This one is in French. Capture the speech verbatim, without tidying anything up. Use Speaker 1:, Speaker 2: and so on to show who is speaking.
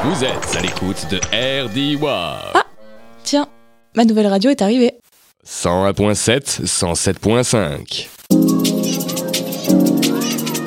Speaker 1: Vous êtes à l'écoute de R D W A.
Speaker 2: Ah, tiens, ma nouvelle radio est arrivée.
Speaker 1: cent un virgule sept, cent sept virgule cinq.